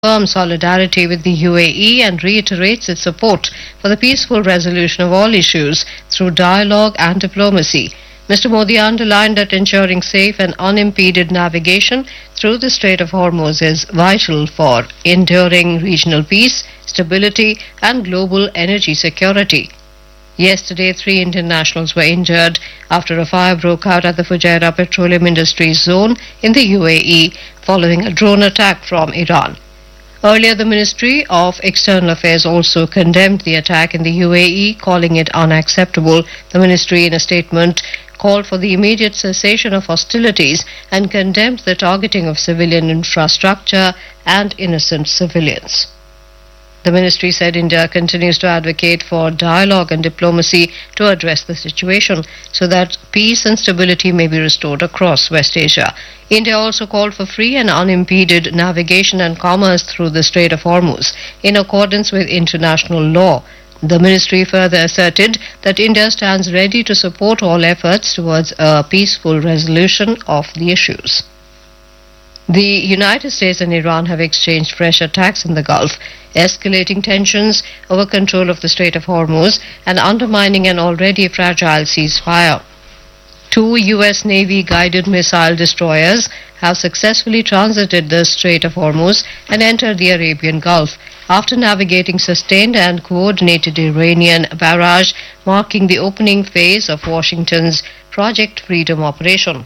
firm solidarity with the UAE and reiterates its support for the peaceful resolution of all issues through dialogue and diplomacy. Mr. Modi underlined that ensuring safe and unimpeded navigation through the Strait of Hormuz is vital for enduring regional peace, stability, and global energy security. Yesterday, 3 Indian nationals were injured after a fire broke out at the Fujairah Petroleum Industries Zone in the UAE following a drone attack from Iran. Earlier, the Ministry of External Affairs also condemned the attack in the UAE, calling it unacceptable. The ministry, in a statement, called for the immediate cessation of hostilities and condemned the targeting of civilian infrastructure and innocent civilians. The ministry said India continues to advocate for dialogue and diplomacy to address the situation so that peace and stability may be restored across West Asia. India also called for free and unimpeded navigation and commerce through the Strait of Hormuz in accordance with international law. The ministry further asserted that India stands ready to support all efforts towards a peaceful resolution of the issues. The United States and Iran have exchanged fresh attacks in the Gulf, escalating tensions over control of the Strait of Hormuz and undermining an already fragile ceasefire. 2 U.S. Navy guided missile destroyers have successfully transited the Strait of Hormuz and entered the Arabian Gulf after navigating sustained and coordinated Iranian barrage, marking the opening phase of Washington's Project Freedom operation.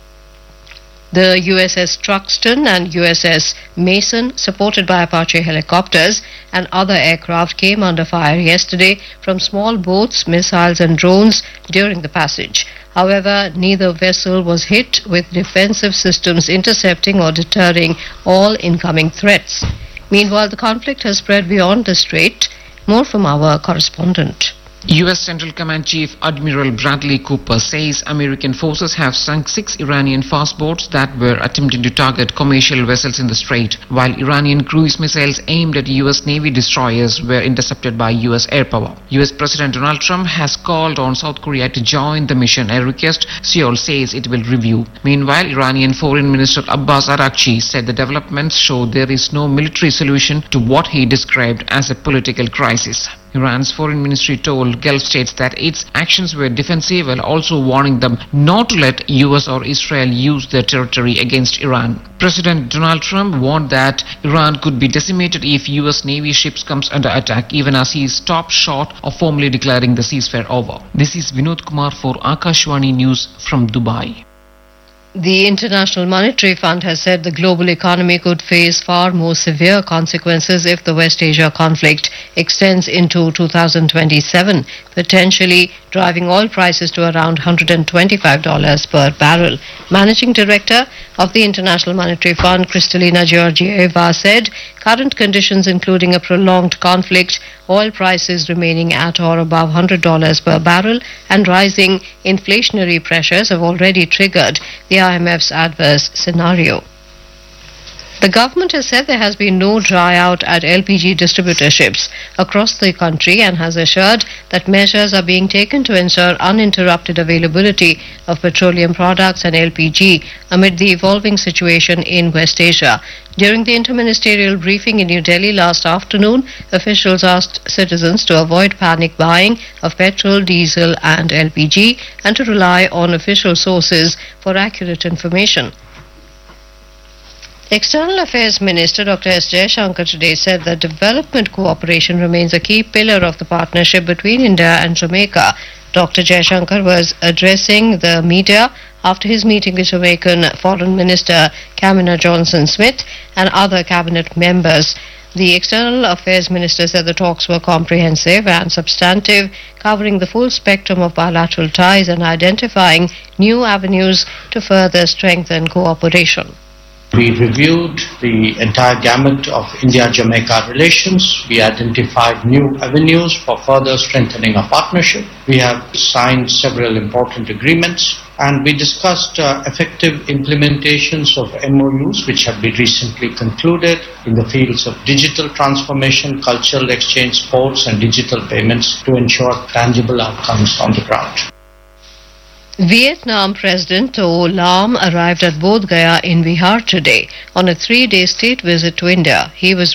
The USS Truxtun and USS Mason, supported by Apache helicopters and other aircraft, came under fire yesterday from small boats, missiles and drones during the passage. However, neither vessel was hit, with defensive systems intercepting or deterring all incoming threats. Meanwhile, the conflict has spread beyond the strait. More from our correspondent. U.S. Central Command Chief Admiral Bradley Cooper says American forces have sunk 6 Iranian fast boats that were attempting to target commercial vessels in the strait, while Iranian cruise missiles aimed at U.S. Navy destroyers were intercepted by U.S. air power. U.S. President Donald Trump has called on South Korea to join the mission, a request Seoul says it will review. Meanwhile, Iranian Foreign Minister Abbas Araghchi said the developments show there is no military solution to what he described as a political crisis. Iran's foreign ministry told Gulf states that its actions were defensive, while also warning them not to let US or Israel use their territory against Iran. President Donald Trump warned that Iran could be decimated if US Navy ships comes under attack, even as he stopped short of formally declaring the ceasefire over. This is Vinod Kumar for Akashwani News from Dubai. The International Monetary Fund has said the global economy could face far more severe consequences if the West Asia conflict extends into 2027, potentially driving oil prices to around $125 per barrel. Managing Director of the International Monetary Fund, Kristalina Georgieva, said current conditions, including a prolonged conflict, oil prices remaining at or above $100 per barrel, and rising inflationary pressures have already triggered the IMF's adverse scenario. The government has said there has been no dry out at LPG distributorships across the country and has assured that measures are being taken to ensure uninterrupted availability of petroleum products and LPG amid the evolving situation in West Asia. During the interministerial briefing in New Delhi last afternoon, officials asked citizens to avoid panic buying of petrol, diesel and LPG and to rely on official sources for accurate information. External Affairs Minister Dr. S. Jaishankar today said that development cooperation remains a key pillar of the partnership between India and Jamaica. Dr. Jaishankar was addressing the media after his meeting with Jamaican Foreign Minister Kamina Johnson-Smith and other cabinet members. The External Affairs Minister said the talks were comprehensive and substantive, covering the full spectrum of bilateral ties and identifying new avenues to further strengthen cooperation. We reviewed the entire gamut of India-Jamaica relations. We identified new avenues for further strengthening our partnership. We have signed several important agreements, and we discussed effective implementations of MOUs which have been recently concluded in the fields of digital transformation, cultural exchange, sports and digital payments to ensure tangible outcomes on the ground. Vietnam President To Lam arrived at Bodh Gaya in Bihar today on a 3-day state visit to India. He was